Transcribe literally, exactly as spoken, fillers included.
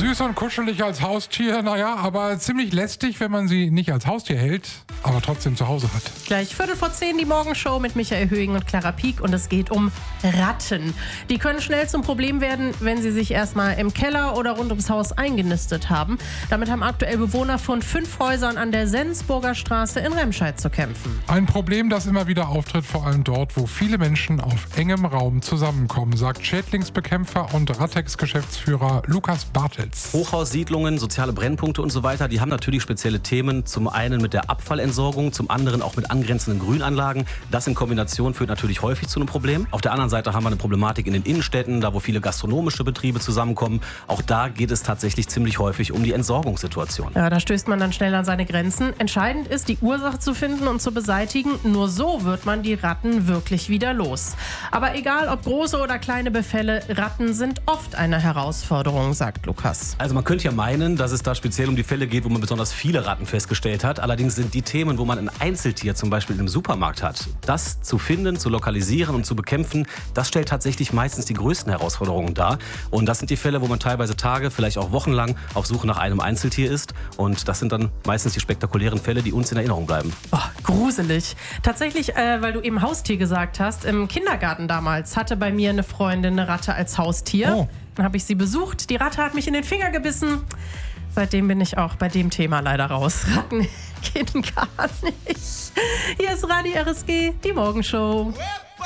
Süß und kuschelig als Haustier, naja, aber ziemlich lästig, wenn man sie nicht als Haustier hält, aber trotzdem zu Hause hat. Gleich Viertel vor zehn die Morgenshow mit Michael Höhing und Clara Pieck und es geht um Ratten. Die können schnell zum Problem werden, wenn sie sich erstmal im Keller oder rund ums Haus eingenistet haben. Damit haben aktuell Bewohner von fünf Häusern an der Sensburger Straße in Remscheid zu kämpfen. Ein Problem, das immer wieder auftritt, vor allem dort, wo viele Menschen auf engem Raum zusammenkommen, sagt Schädlingsbekämpfer und Rattex-Geschäftsführer Lukas Bartels. Hochhaussiedlungen, soziale Brennpunkte und so weiter, die haben natürlich spezielle Themen. Zum einen mit der Abfallentsorgung, zum anderen auch mit angrenzenden Grünanlagen. Das in Kombination führt natürlich häufig zu einem Problem. Auf der anderen Seite haben wir eine Problematik in den Innenstädten, da wo viele gastronomische Betriebe zusammenkommen. Auch da geht es tatsächlich ziemlich häufig um die Entsorgungssituation. Ja, da stößt man dann schnell an seine Grenzen. Entscheidend ist, die Ursache zu finden und zu beseitigen. Nur so wird man die Ratten wirklich wieder los. Aber egal ob große oder kleine Befälle, Ratten sind oft eine Herausforderung, sagt Lukas. Also man könnte ja meinen, dass es da speziell um die Fälle geht, wo man besonders viele Ratten festgestellt hat. Allerdings sind die Themen, wo man ein Einzeltier zum Beispiel im Supermarkt hat, das zu finden, zu lokalisieren und zu bekämpfen, das stellt tatsächlich meistens die größten Herausforderungen dar. Und das sind die Fälle, wo man teilweise Tage, vielleicht auch wochenlang auf Suche nach einem Einzeltier ist. Und das sind dann meistens die spektakulären Fälle, die uns in Erinnerung bleiben. Oh, gruselig. Tatsächlich, äh, weil du eben Haustier gesagt hast, im Kindergarten damals hatte bei mir eine Freundin eine Ratte als Haustier. Oh. Dann habe ich sie besucht. Die Ratte hat mich in den Finger gebissen. Seitdem bin ich auch bei dem Thema leider raus. Ratten gehen gar nicht. Hier ist Radio R S G, die Morgenshow.